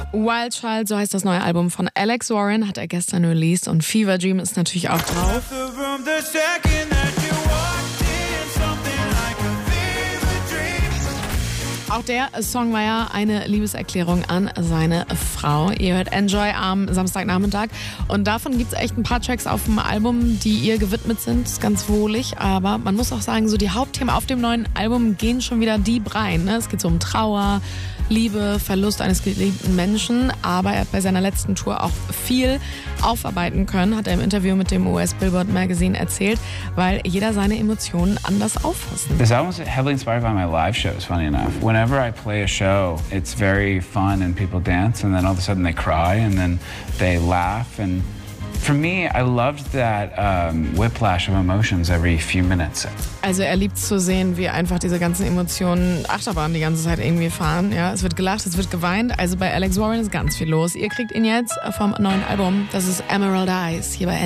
Wild Child, so heißt das neue Album von Alex Warren, hat er gestern released und Fever Dream ist natürlich auch drauf. Auch der Song war ja eine Liebeserklärung an seine Frau. Ihr hört Enjoy am Samstagnachmittag und davon gibt es echt ein paar Tracks auf dem Album, die ihr gewidmet sind. Ist ganz wohlig, aber man muss auch sagen, so die Hauptthemen auf dem neuen Album gehen schon wieder deep rein. Ne? Es geht so um Trauer, Liebe, Verlust eines geliebten Menschen, aber er hat bei seiner letzten Tour auch viel aufarbeiten können, hat er im Interview mit dem US Billboard Magazine erzählt, weil jeder seine Emotionen anders auffassen. This album is heavily inspired by my live shows, funny enough. Whenever I play a show, it's very fun and people dance and then all of a sudden they cry and then they laugh and for me, I loved that whiplash of emotions every few minutes. Also er liebt zu sehen, wie einfach diese ganzen Emotionen Achterbahn die ganze Zeit irgendwie fahren. Ja, es wird gelacht, es wird geweint. Also bei Alex Warren ist ganz viel los. Ihr kriegt ihn jetzt vom neuen Album. Das ist Emerald Eyes hier bei